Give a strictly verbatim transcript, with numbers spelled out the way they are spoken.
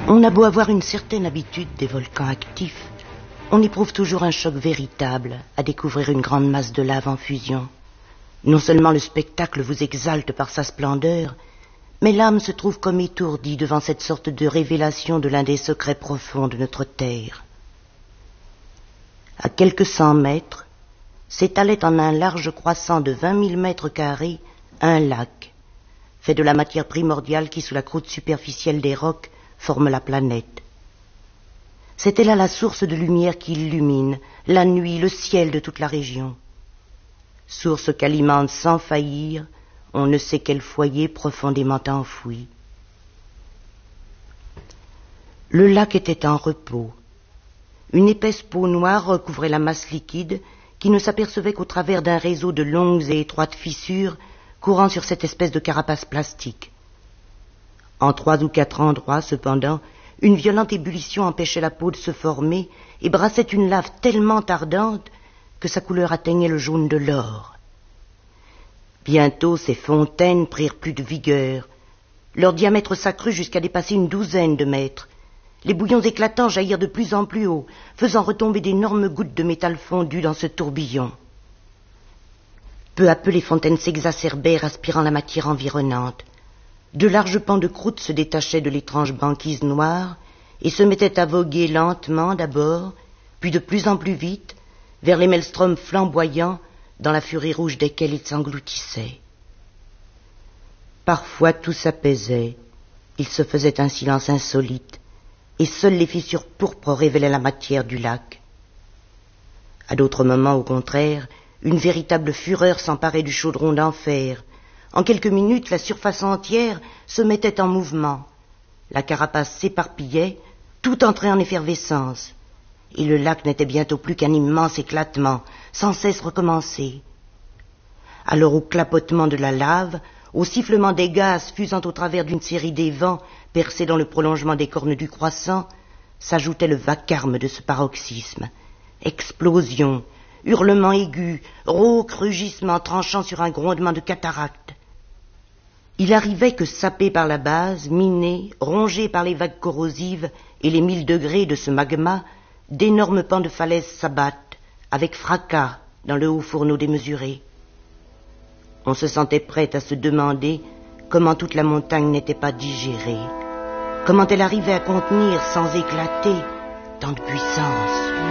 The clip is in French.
On a beau avoir une certaine habitude des volcans actifs, on éprouve toujours un choc véritable à découvrir une grande masse de lave en fusion. Non seulement le spectacle vous exalte par sa splendeur, mais l'âme se trouve comme étourdie devant cette sorte de révélation de l'un des secrets profonds de notre terre. À quelques cent mètres, s'étalait en un large croissant de vingt mille mètres carrés un lac, fait de la matière primordiale qui, sous la croûte superficielle des rocs, forme la planète. C'était là la source de lumière qui illumine la nuit, le ciel de toute la région. Source qu'alimente sans faillir on ne sait quel foyer profondément enfoui. Le lac était en repos. Une épaisse peau noire recouvrait la masse liquide qui ne s'apercevait qu'au travers d'un réseau de longues et étroites fissures courant sur cette espèce de carapace plastique. En trois ou quatre endroits, cependant, une violente ébullition empêchait la peau de se former et brassait une lave tellement ardente que sa couleur atteignait le jaune de l'or. Bientôt, ces fontaines prirent plus de vigueur. Leur diamètre s'accrut jusqu'à dépasser une douzaine de mètres. Les bouillons éclatants jaillirent de plus en plus haut, faisant retomber d'énormes gouttes de métal fondu dans ce tourbillon. Peu à peu, les fontaines s'exacerbèrent, aspirant la matière environnante. De larges pans de croûte se détachaient de l'étrange banquise noire et se mettaient à voguer lentement d'abord, puis de plus en plus vite, vers les maelstroms flamboyants dans la furie rouge desquels ils s'engloutissaient. Parfois tout s'apaisait, il se faisait un silence insolite, et seules les fissures pourpres révélaient la matière du lac. À d'autres moments, au contraire, une véritable fureur s'emparait du chaudron d'enfer. En quelques minutes, la surface entière se mettait en mouvement. La carapace s'éparpillait, tout entrait en effervescence. Et le lac n'était bientôt plus qu'un immense éclatement, sans cesse recommencé. Alors au clapotement de la lave, au sifflement des gaz fusant au travers d'une série d'évents percés dans le prolongement des cornes du croissant, s'ajoutait le vacarme de ce paroxysme. Explosion, hurlements aigus, rauques rugissements tranchant sur un grondement de cataracte. Il arrivait que, sapés par la base, minés, rongés par les vagues corrosives et les mille degrés de ce magma, d'énormes pans de falaises s'abattent, avec fracas, dans le haut fourneau démesuré. On se sentait prêt à se demander comment toute la montagne n'était pas digérée, comment elle arrivait à contenir sans éclater tant de puissance.